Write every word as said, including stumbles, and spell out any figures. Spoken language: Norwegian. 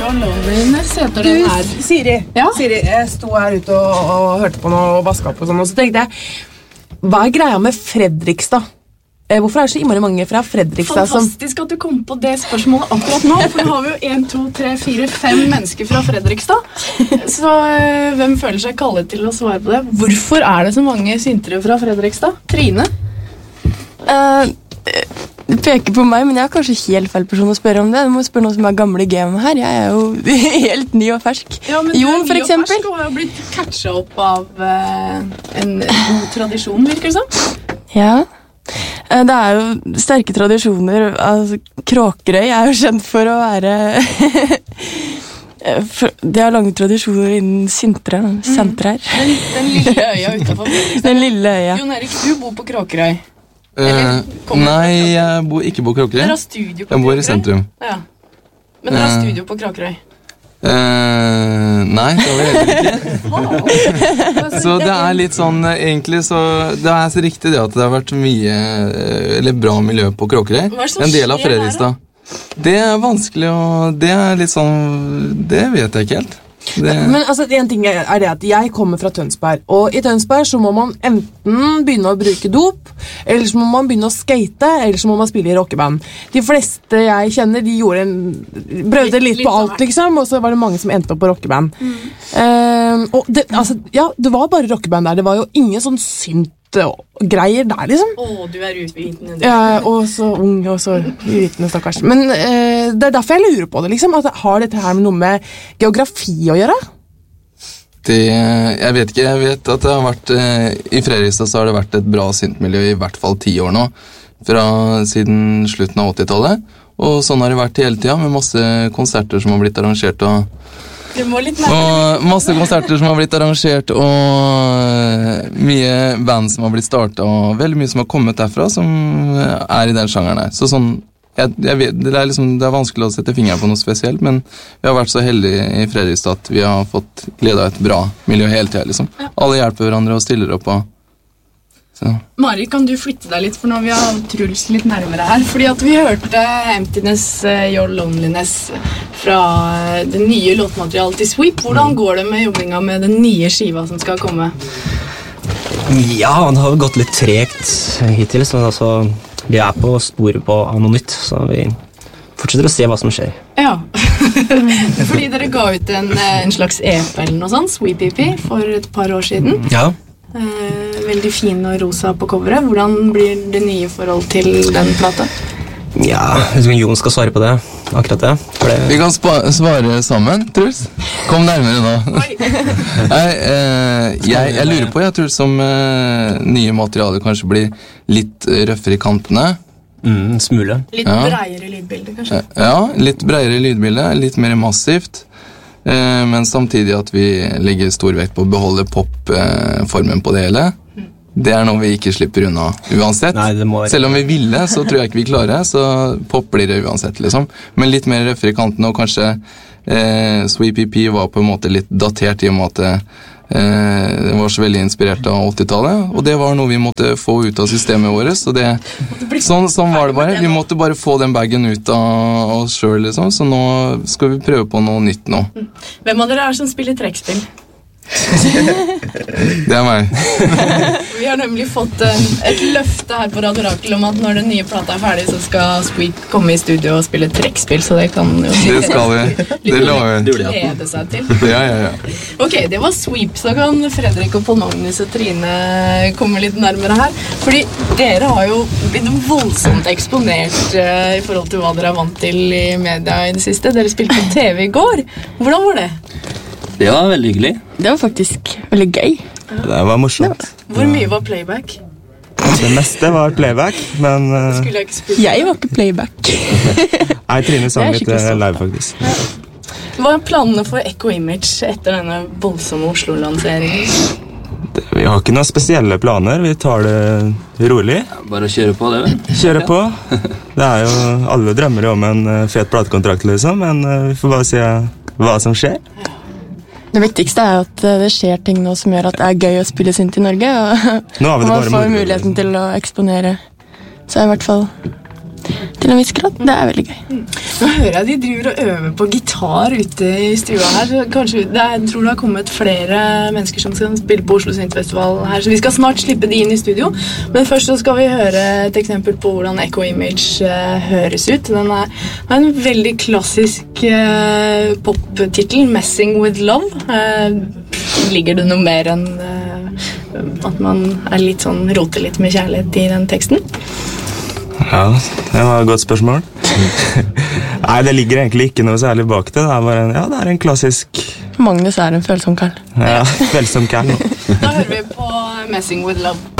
Your Loneliness heter den her. Siri, Ja? Siri, jeg sto her ute og, og hørte på noe og vasket opp og sånn, og så tenkte jeg, hva er greia med Fredrikstad? Eh, hvorfor er det så innmari mange fra Fredrikstad som... Fantastisk at du kom på det spørsmålet akkurat nå, for nå har vi jo en, to, tre, fire, fem mennesker fra Fredrikstad. Så øh, hvem føler seg kallet til å svare på det? Hvorfor er det så mange sintere fra Fredrikstad? Trine? Uh, du peker på meg, men jeg er kanskje helt feil person å spørre om det. Du må spørre noen som er gamle i gamet her. Jeg er jo helt ny og fersk. Ja, men Jon, for eksempel. Du har jo blitt catchet opp av uh, en god tradisjon, virker det som. Ja. Uh, det er jo sterke tradisjoner. Altså, Kråkerøy er jo kjent for å være... Det har lange tradisjoner innen Sintre, sentre her. Den, den lille øya utenfor Fredrikstad. Den lille øya. Jon Erik, du bor på Kråkerøy. Uh, nei, jeg bor ikke på Kråkerøy. Dere har studio på Jeg bor i Kråkerøy? sentrum. Ja. Men dere har Uh, studio på Kråkerøy? Uh, nei, det har vi heller ikke. Så det er litt sånn, egentlig så, det er så riktig det at det har vært mye, eller bra miljø på Kråkerøy. Hva er det som En del av skjer her, Fredrikstad. Det er vanskelig, og det er litt sånn, det vet jeg ikke helt. Det... Men altså, en ting er det at jeg kommer fra Tønsberg, og i Tønsberg så må man enten begynne å bruke dop, eller så må man begynne å skate, eller så må man spille i rockeband. De fleste jeg kjenner, de gjorde en, prøvde litt, litt på alt, liksom, og så var det mange som endte opp på rockeband. Mm. Uh, og det, altså, ja, det var bare rockeband der, det var jo ingen sånn synt og greier der, liksom. Åh, du er utvitende. Ja, og så ung, og så uvitende, stakkars. Men eh, det er derfor jeg lurer på det, liksom. At har dette her med noe med geografi å gjøre? Det, jeg vet ikke, jeg vet at det har vært, eh, i Fredrikstad så har det vært et bra syntmiljø i hvert fall ti år nå, fra siden slutten av åttitallet, og sånn har det vært hele tiden, med masse konserter som har blitt arrangert, og Du må litt og masse konserter som har blitt arrangert, og mye band som har blitt startet, og veldig mye som har kommet derfra, som er i den sjangeren her. Så sånn, jeg, jeg vet, det, er liksom, det er vanskelig å sette fingeren på noe spesielt, men vi har vært så heldige i Fredrikstad at vi har fått glede av et bra miljø hele tiden, liksom. Alle hjelper hverandre og stiller opp, og så. Mari, kan du flytte deg litt, for nå vi har Truls litt nærmere her, fordi at vi hørte Emptiness, uh, Your Loneliness fra det nye låtmaterialet til Sweep. Hvordan går det med jobbinga med den nye skiva som skal komme? Ja, det har gått litt tregt hittil, så altså, vi er på sporet på noe nytt, så vi fortsetter å se hva som skjer. Ja, fordi dere ga ut en, en slags E P eller noe sånt, Sweep E P, for et par år siden. Ja. Eh, veldig fin og rosa på coveret. Hvordan blir det nye forhold til den plata? Ja, jeg tror Jon skal svare på det, akkurat det. det... Vi kan spa svare sammen, Truls. Kom nærmere nå. Nei, eh, jeg, jeg lurer på, jeg tror som eh, nye materialer kanskje blir litt røffere i kantene. Mm, smule. Litt ja. breiere lydbilde, kanskje? Ja, litt breiere lydbilde, litt mer massivt. Eh, men samtidig at vi legger stor vekt på å beholde pop-formen på det hele. Det er noe vi ikke slipper unna uansett. Nei, det må... Selv om vi ville, så tror jeg ikke vi klarer, så pop blir det uansett, liksom. Men litt mer røffere i kantene, og kanskje eh, Sweep E P var på en måte litt datert i og med at eh, det var så veldig inspirert av åttitallet, og det var noe vi måtte få ut av systemet vårt, så det, sånn, sånn var det bare. Vi måtte bare få den bagen ut av oss selv, liksom, så nå skal vi prøve på noe nytt nå. Hvem av dere er som spiller trekkspill? Det er meg. Vi har nemlig fått en, et løfte her på Radio Rakel om at når den nye plata er ferdig, så skal Sweep komme i studio og spille trekkspill, så det kan jo det skal vi. Det lover vi. Glede seg til. Ja, ja, ja. Ok, det var Sweep, så kan Fredrik og Paul Magnus og Trine komme litt nærmere her, fordi dere har jo blitt voldsomt eksponert uh, i forhold til hva dere er vant til i media i det siste. Dere spilte på T V i går. Hvordan var det? Det var veldig hyggelig. Det var faktisk veldig gøy. Det var morsomt. Hvor mye var playback? Det meste var playback, men... Uh... Skulle jeg ikke spille? Jeg var ikke playback. Nei, Trine sang litt uh, live, faktisk. Ja. Hva er planene for Echo Image etter denne voldsomme Oslo-lanseringen? Vi har ikke noen spesielle planer, vi tar det rolig. Ja, bare å kjøre på det, vel? Kjøre på. Det er jo, alle drømmer om en fet platekontrakt, liksom, men vi får bare se hva som skjer. Det viktigste er at det skjer ting nå som gjør at det er gøy å spille synt i Norge, og nå har vi det man bare får moro, muligheten til å eksponere. Så i hvert fall til en viss grad. Det er veldig gøy. Nå hører jeg de driver og øver på gitar ute i stua her, så kanskje det er, jeg tror det har kommet flere mennesker som skal spille på Oslo Syntfestival her, så vi skal snart slippe de inn i studio. Men først så skal vi høre et eksempel på hvordan Echo Image uh, høres ut. Den er, er en veldig klassisk uh, pop-titel, Messing with Love. Uh, ligger det noe mer enn uh, at man er litt sånn, roter litt med kjærlighet i den teksten? Ja, det var et godt spørsmål. Nei, det ligger egentlig ikke noe særlig bak det. Det er bare en, ja, det er en klassisk... Magnus er en følsom kall. Ja, følsom kall. Da hører vi på Messing with Love.